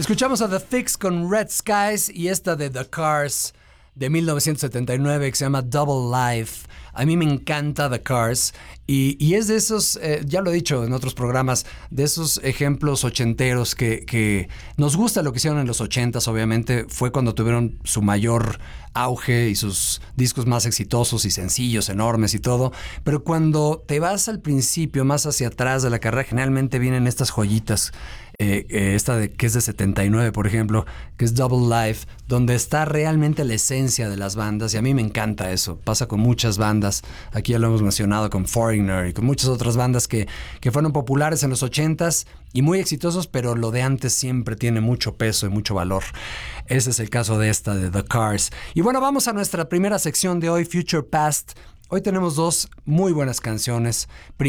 Escuchamos a The Fix con Red Skies y esta de The Cars de 1979 que se llama Double Life. A mí me encanta The Cars y es de esos, ya lo he dicho en otros programas, de esos ejemplos ochenteros que nos gusta lo que hicieron en los 80s, obviamente. Fue cuando tuvieron su mayor auge y sus discos más exitosos y sencillos, enormes y todo. Pero cuando te vas al principio, más hacia atrás de la carrera, generalmente vienen estas joyitas. Esta que es de 79, por ejemplo, que es Double Life, donde está realmente la esencia de las bandas, y a mí me encanta eso. Pasa con muchas bandas, aquí ya lo hemos mencionado, con Foreigner y con muchas otras bandas que fueron populares en los 80s y muy exitosos, pero lo de antes siempre tiene mucho peso y mucho valor. Ese es el caso de esta, de The Cars. Y bueno, vamos a nuestra primera sección de hoy, Future Past. Hoy tenemos dos muy buenas canciones.